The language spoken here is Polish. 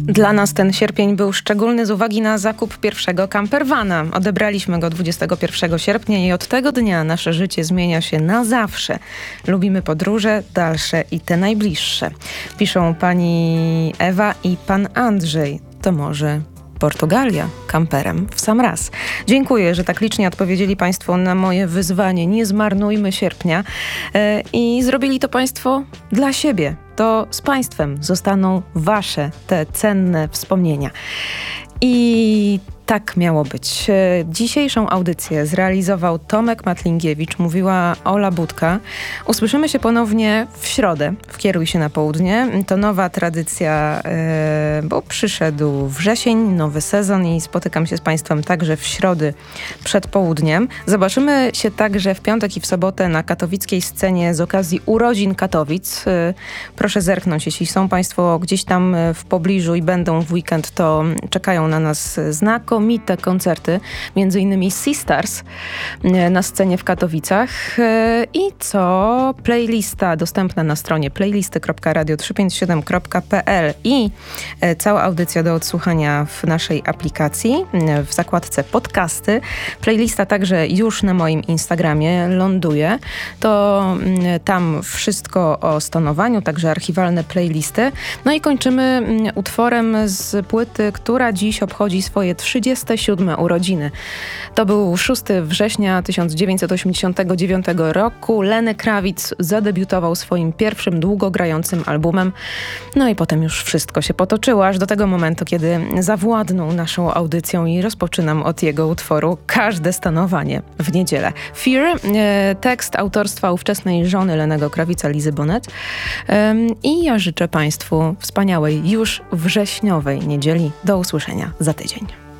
Dla nas ten sierpień był szczególny z uwagi na zakup pierwszego campervana. Odebraliśmy go 21 sierpnia i od tego dnia nasze życie zmienia się na zawsze. Lubimy podróże, dalsze i te najbliższe. Piszą pani Ewa i pan Andrzej. To może Portugalia kamperem w sam raz. Dziękuję, że tak licznie odpowiedzieli Państwo na moje wyzwanie. Nie zmarnujmy sierpnia. I zrobili to Państwo dla siebie. To z Państwem zostaną Wasze te cenne wspomnienia. I tak miało być. Dzisiejszą audycję zrealizował Tomek Matlingiewicz, mówiła Ola Budka. Usłyszymy się ponownie w środę, w Kieruj się na południe. To nowa tradycja, bo przyszedł wrzesień, nowy sezon i spotykam się z Państwem także w środę przed południem. Zobaczymy się także w piątek i w sobotę na katowickiej scenie z okazji urodzin Katowic. Proszę zerknąć, jeśli są Państwo gdzieś tam w pobliżu i będą w weekend, to czekają na nas znakomite koncerty, między innymi Sisters na scenie w Katowicach. I co? Playlista dostępna na stronie playlisty.radio357.pl i cała audycja do odsłuchania w naszej aplikacji w zakładce podcasty. Playlista także już na moim Instagramie ląduje. To tam wszystko o stonowaniu, także archiwalne playlisty. No i kończymy utworem z płyty, która dziś obchodzi swoje 37 urodziny. To był 6 września 1989 roku. Lenny Kravitz zadebiutował swoim pierwszym długogrającym albumem. No i potem już wszystko się potoczyło, aż do tego momentu, kiedy zawładnął naszą audycją i rozpoczynam od jego utworu Każde stanowanie w niedzielę. Fear, tekst autorstwa ówczesnej żony Lennego Kravitza, Lizy Bonet. I ja życzę Państwu wspaniałej, już wrześniowej niedzieli. Do usłyszenia za tydzień.